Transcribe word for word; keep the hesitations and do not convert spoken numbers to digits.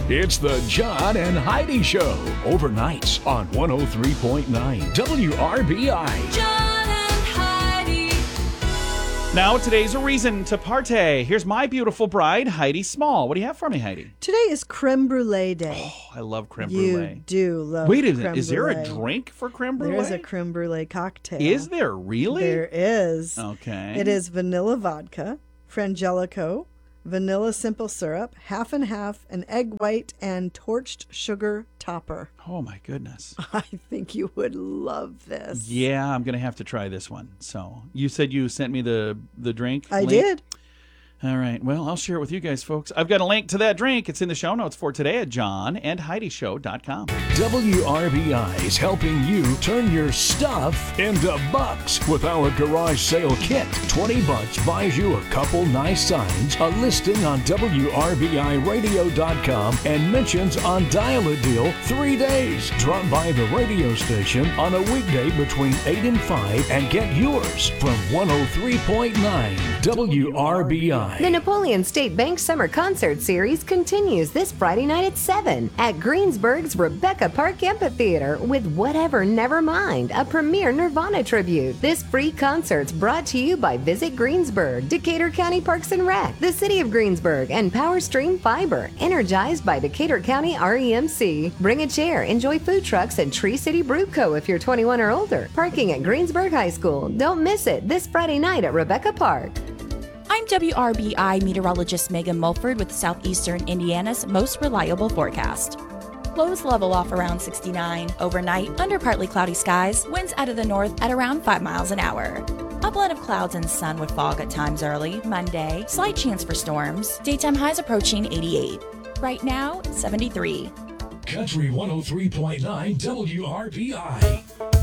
It's the John and Heidi Show, overnights on one oh three point nine W R B I. John and Heidi. Now, today's a reason to partay. Here's my beautiful bride, Heidi Small. What do you have for me, Heidi? Today is creme brulee day. Oh, I love creme you brulee. do love Wait a creme minute. Is there a brulee. drink for creme brulee? There is a creme brulee cocktail. Is there really? There is. Okay. It is vanilla vodka, frangelico, vanilla simple syrup, half and half, an egg white, and torched sugar topper. Oh, my goodness. I think you would love this. Yeah, I'm going to have to try this one. So you said you sent me the, the drink? I link? did. All right. Well, I'll share it with you guys, folks. I've got a link to that drink. It's in the show notes for today at john and heidi show dot com. W R B I is helping you turn your stuff into bucks with our garage sale kit. twenty bucks buys you a couple nice signs, a listing on W R B I radio dot com, and mentions on Dial a Deal three days. Drop by the radio station on a weekday between eight and five and get yours from one oh three point nine W R B I. The Napoleon State Bank Summer Concert Series continues this Friday night at seven at Greensburg's Rebecca Park Amphitheater with Whatever Nevermind, a premier Nirvana tribute. This free concert's brought to you by Visit Greensburg, Decatur County Parks and Rec, the City of Greensburg, and PowerStream Fiber, energized by Decatur County R E M C. Bring a chair, enjoy food trucks, and Tree City Brew Co. if you're twenty-one or older. Parking at Greensburg High School. Don't miss it this Friday night at Rebecca Park. I'm W R B I meteorologist Megan Mulford with Southeastern Indiana's most reliable forecast. Lows level off around sixty-nine. Overnight, under partly cloudy skies, winds out of the north at around five miles an hour. A blend of clouds and sun with fog at times early. Monday, slight chance for storms. Daytime highs approaching eighty-eight. Right now, seventy-three. Country one oh three point nine W R B I.